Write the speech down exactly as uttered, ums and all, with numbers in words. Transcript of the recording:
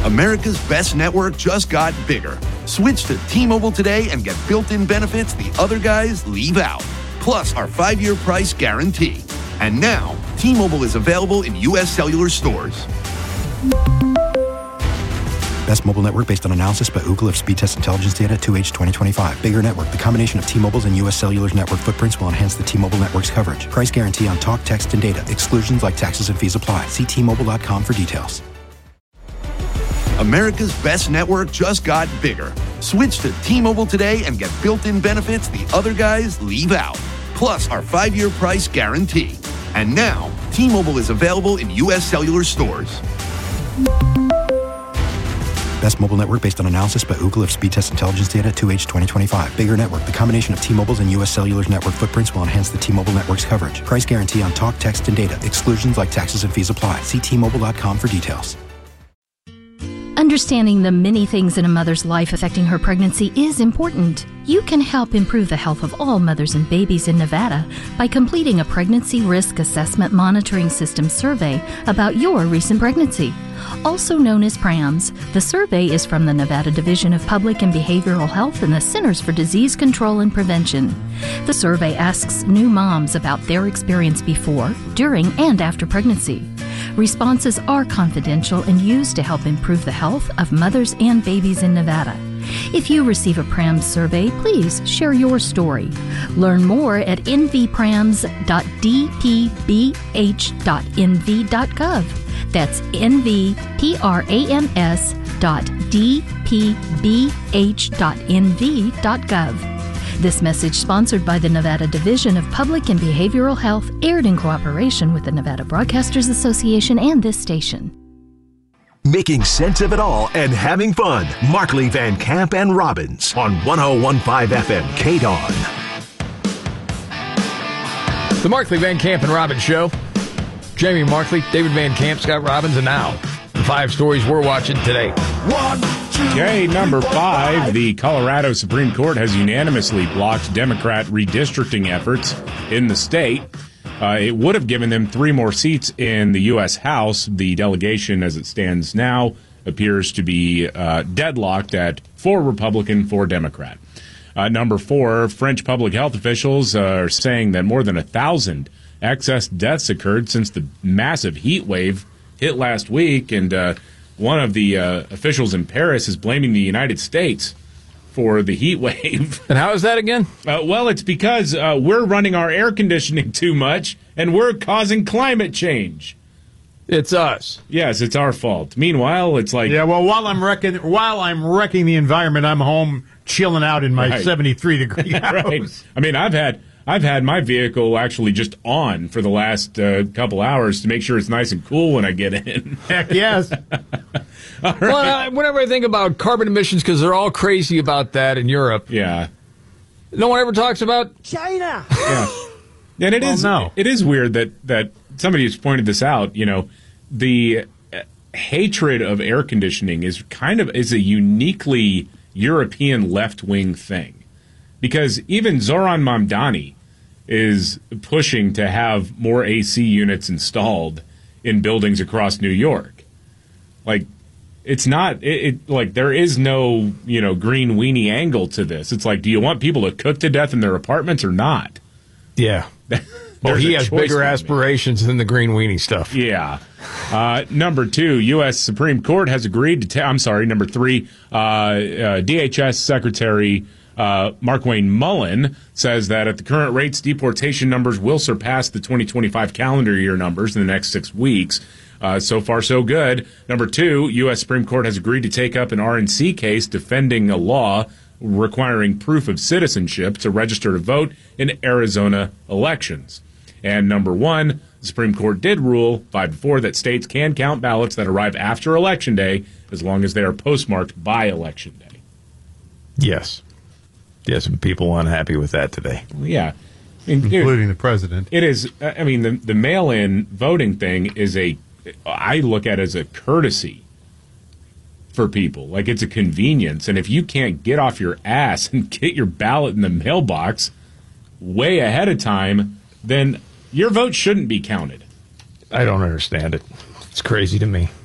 America's best network just got bigger. Switch to T-Mobile today and get built-in benefits the other guys leave out. Plus our five-year price guarantee. And now, T-Mobile is available in U S Cellular stores. Best mobile network based on analysis by Ookla of speed test intelligence data two H twenty twenty-five. Bigger network. The combination of T-Mobile's and U S Cellular's network footprints will enhance the T-Mobile network's coverage. Price guarantee on talk, text, and data. Exclusions like taxes and fees apply. See T Mobile dot com for details. America's best network just got bigger. Switch to T-Mobile today and get built-in benefits the other guys leave out. Plus our five-year price guarantee. And now, T-Mobile is available in U S Cellular stores. Best mobile network based on analysis by Ookla of speed test intelligence data two H twenty twenty-five. Bigger network. The combination of T-Mobile's and U S Cellular's network footprints will enhance the T-Mobile network's coverage. Price guarantee on talk, text, and data. Exclusions like taxes and fees apply. See T Mobile dot com for details. Understanding the many things in a mother's life affecting her pregnancy is important. You can help improve the health of all mothers and babies in Nevada by completing a Pregnancy Risk Assessment Monitoring System survey about your recent pregnancy. Also known as PRAMS, the survey is from the Nevada Division of Public and Behavioral Health and the Centers for Disease Control and Prevention. The survey asks new moms about their experience before, during, and after pregnancy. Responses are confidential and used to help improve the health of mothers and babies in Nevada. If you receive a PRAMS survey, please share your story. Learn more at n v prams dot d p b h dot n v dot gov. That's n v prams dot d p b h dot n v dot gov. This message, sponsored by the Nevada Division of Public and Behavioral Health, aired in cooperation with the Nevada Broadcasters Association and this station. Making sense of it all and having fun. Markley, Van Camp, and Robbins on one oh one point five F M K D O N. The Markley, Van Camp, and Robbins Show. Jamie Markley, David Van Camp, Scott Robbins, and now the five stories we're watching today. One, two, Okay, number five, the Colorado Supreme Court has unanimously blocked Democrat redistricting efforts in the state. Uh, it would have given them three more seats in the U S House. The delegation, as it stands now, appears to be uh, deadlocked at four Republican, four Democrat. Uh, number four, French public health officials uh, are saying that more than a thousand excess deaths occurred since the massive heat wave hit last week, and uh, one of the uh, officials in Paris is blaming the United States for the heat wave. And how is that again? Uh, well, it's because uh, we're running our air conditioning too much, and we're causing climate change. It's us. Yes, it's our fault. Meanwhile, it's like... Yeah, well, while I'm wrecking, while I'm wrecking the environment, I'm home chilling out in my Right. seventy-three degree house. Right. I mean, I've had... I've had my vehicle actually just on for the last uh, couple hours to make sure it's nice and cool when I get in. Heck yes. All right. Well, I, whenever I think about carbon emissions, because they're all crazy about that in Europe, Yeah. no one ever talks about China. Yeah. And it Well, is no. it is weird that, that somebody has pointed this out. You know, the uh, hatred of air conditioning is kind of is a uniquely European left-wing thing. Because even Zoran Mamdani is pushing to have more A C units installed in buildings across New York. Like, it's not, it, it like, there is no, you know, green weenie angle to this. It's like, do you want people to cook to death in their apartments or not? Yeah. Well, There's he a has choice bigger to make. aspirations than the green weenie stuff. Yeah. Uh, number two, U S Supreme Court has agreed to, ta- I'm sorry, number three, uh, uh, D H S Secretary uh, Markwayne Mullen says that at the current rates, deportation numbers will surpass the twenty twenty-five calendar year numbers in the next six weeks. Uh, so far, so good. Number two, U S Supreme Court has agreed to take up an R N C case defending a law requiring proof of citizenship to register to vote in Arizona elections. And number one, the Supreme Court did rule five to four that states can count ballots that arrive after Election Day as long as they are postmarked by Election Day. Yes. Yes, and people unhappy with that today. Well, yeah. I mean, Including it, the president. It is, I mean, the, the mail-in voting thing is a, I look at it as a courtesy for people. Like, it's a convenience. And if you can't get off your ass and get your ballot in the mailbox way ahead of time, then your vote shouldn't be counted. I don't understand it. It's crazy to me.